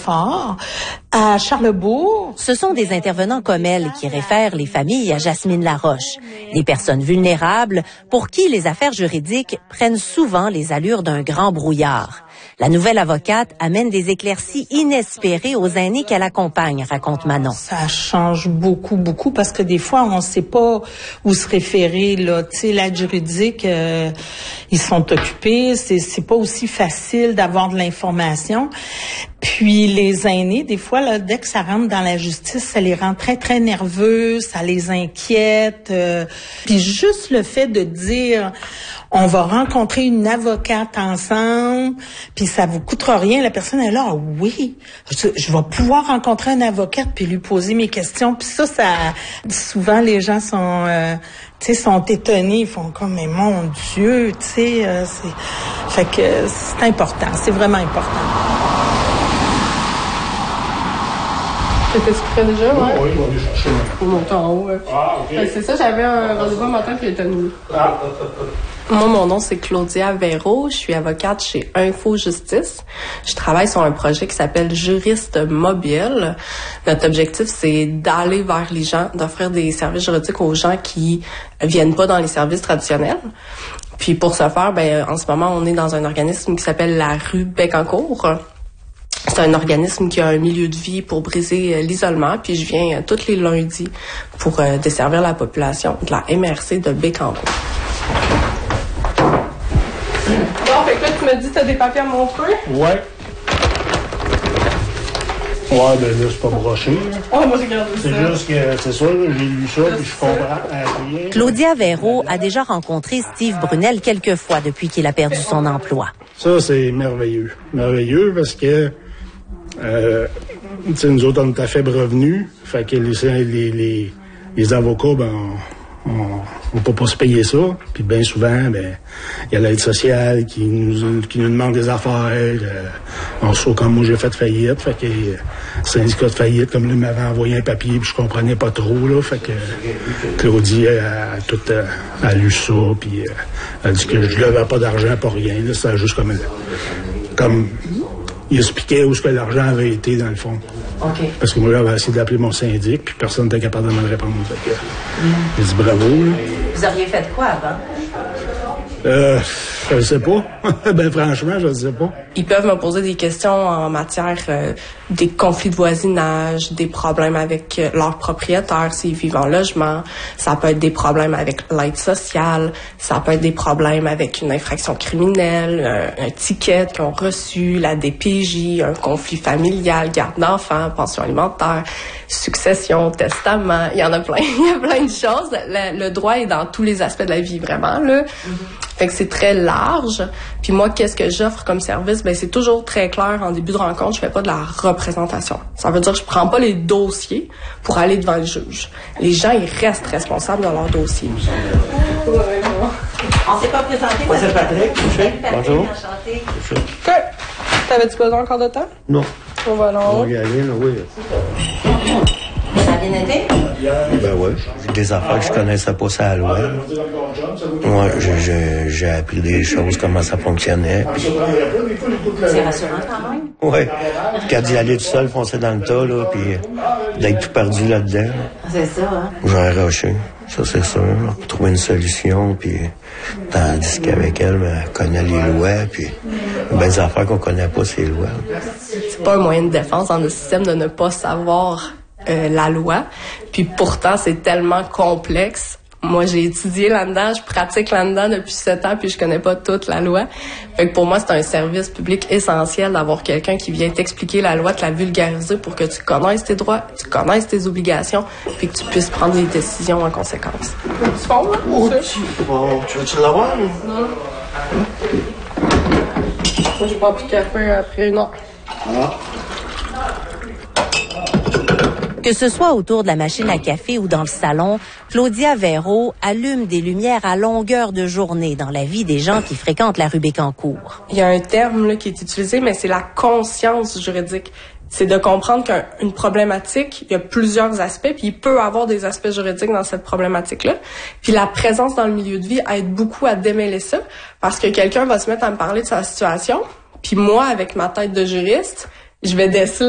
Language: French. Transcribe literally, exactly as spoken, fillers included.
Belfort, à Charlebourg. Ce sont des intervenants comme elle qui réfèrent les familles à Jasmine Laroche, des personnes vulnérables pour qui les affaires juridiques prennent souvent les allures d'un grand brouillard. La nouvelle avocate amène des éclaircies inespérées aux aînés qu'elle accompagne, raconte Manon. Ça change beaucoup, beaucoup, parce que des fois, on ne sait pas où se référer, là. Tu sais, l'aide juridique, euh, ils sont occupés, c'est, c'est pas aussi facile d'avoir de l'information. Puis les aînés, des fois, là, dès que ça rentre dans la justice, ça les rend très, très nerveux, ça les inquiète. Euh, puis juste le fait de dire, on va rencontrer une avocate ensemble, puis ça vous coûtera rien. La personne est là, ah, oui, je, je vais pouvoir rencontrer une avocate puis lui poser mes questions. Puis ça, ça, souvent les gens sont, euh, tu sais, sont étonnés, ils font comme, mais mon Dieu, tu sais, euh, c'est, fait que c'est important, c'est vraiment important. T'étais-tu prêt déjà, ouais? Oui, je vais aller chercher. Pour monter en haut, ouais. Ah, OK. Ben, c'est ça, j'avais un rendez-vous un matin puis il était nuit. Ah. Moi, mon nom, c'est Claudia Véro. Je suis avocate chez Info Justice. Je travaille sur un projet qui s'appelle Juriste Mobile. Notre objectif, c'est d'aller vers les gens, d'offrir des services juridiques aux gens qui viennent pas dans les services traditionnels. Puis pour ce faire, ben, en ce moment, on est dans un organisme qui s'appelle la rue Bécancour. C'est un organisme qui a un milieu de vie pour briser euh, l'isolement. Puis je viens euh, tous les lundis pour euh, desservir la population de la M R C de Bécancour. Bon, fait que là, tu me dis que tu as des papiers à montrer? Ouais. Ouais, ben là, c'est pas broché. Oh, moi, regarde ça. C'est juste que, c'est ça, là, j'ai lu ça, puis je comprends rien. Claudia Véro a déjà rencontré Steve Brunel quelques fois depuis qu'il a perdu son emploi. Ça, c'est merveilleux. Merveilleux parce que, euh, tu sais, nous autres, on est à faible revenu. Fait que les, les, les, les avocats, ben, on ne peut pas se payer ça. Puis bien souvent, ben, il y a l'aide sociale qui nous, qui nous demande des affaires. Euh, on sait quand moi j'ai fait faillite. Fait que euh, syndicat de faillite, comme lui m'avait envoyé un papier, puis je comprenais pas trop, là. Fait que euh, Claudie a, a tout euh, a lu ça, puis euh, elle a dit que je levais pas d'argent pour rien. Là, c'était juste comme comme il expliquait où ce que l'argent avait été dans le fond. Okay. Parce que moi, j'avais essayé d'appeler mon syndic, puis personne n'était capable de me répondre. Fait que, mm. J'ai dit bravo. Là. Vous auriez fait quoi avant? Euh, je ne sais pas. Ben franchement, je ne sais pas. Ils peuvent me poser des questions en matière euh, des conflits de voisinage, des problèmes avec euh, leurs propriétaires s'ils vivent en logement. Ça peut être des problèmes avec l'aide sociale. Ça peut être des problèmes avec une infraction criminelle, un, un ticket qu'ils ont reçu, la D P J, un conflit familial, garde d'enfants, pension alimentaire, succession, testament. Il y en a plein. Il y a plein de choses. Le, le droit est dans tous les aspects de la vie, vraiment, là. Mm-hmm. Fait que c'est très large. Puis moi, qu'est-ce que j'offre comme service? Ben, c'est toujours très clair. En début de rencontre, je fais pas de la représentation. Ça veut dire que je prends pas les dossiers pour aller devant le juge. Les gens, ils restent responsables de leur dossier. On s'est pas présenté. Moi, c'est Patrick. Patrick. Bonjour. Enchanté. OK. T'avais-tu besoin encore de temps? Non. On va là. On va y aller, là, oui. Ça a bien été? Ben oui. Des affaires que je connaissais pas ça à loi. Moi, j'ai, j'ai, j'ai appris des choses, comment ça fonctionnait. Puis... C'est rassurant quand même? Oui. Quand d'y aller tout seul, foncer dans le tas, là, puis d'être tout perdu là-dedans. C'est ça, hein? J'aurais rushé. Ça, c'est sûr. Pour trouver une solution, puis tandis qu'avec elle, elle connaît les lois, puis ben, des affaires qu'on connaît pas, ces lois. C'est pas un moyen de défense dans le système de ne pas savoir euh, la loi. Puis pourtant, c'est tellement complexe. Moi, j'ai étudié là-dedans, je pratique là-dedans depuis sept ans, puis je connais pas toute la loi. Fait que pour moi, c'est un service public essentiel d'avoir quelqu'un qui vient t'expliquer la loi, te la vulgariser pour que tu connaisses tes droits, tu connaisses tes obligations, puis que tu puisses prendre des décisions en conséquence. Tu fond, là? Oh, tu, bon, tu veux-tu l'avoir? Non. Moi, je bois plus de café après une heure. Ah. Que ce soit autour de la machine à café ou dans le salon, Claudia Véro allume des lumières à longueur de journée dans la vie des gens qui fréquentent la rue Bécancour. Il y a un terme là, qui est utilisé, mais c'est la conscience juridique. C'est de comprendre qu'une problématique, il y a plusieurs aspects, puis il peut avoir des aspects juridiques dans cette problématique-là. Puis la présence dans le milieu de vie aide beaucoup à démêler ça, parce que quelqu'un va se mettre à me parler de sa situation, puis moi, avec ma tête de juriste, je vais déceler